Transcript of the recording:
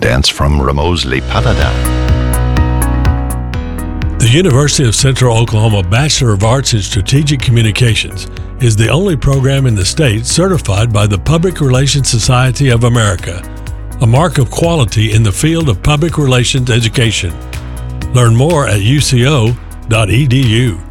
dance from Ramosley Paladin. The University of Central Oklahoma Bachelor of Arts in Strategic Communications is the only program in the state certified by the Public Relations Society of America, a mark of quality in the field of public relations education. Learn more at uco.edu.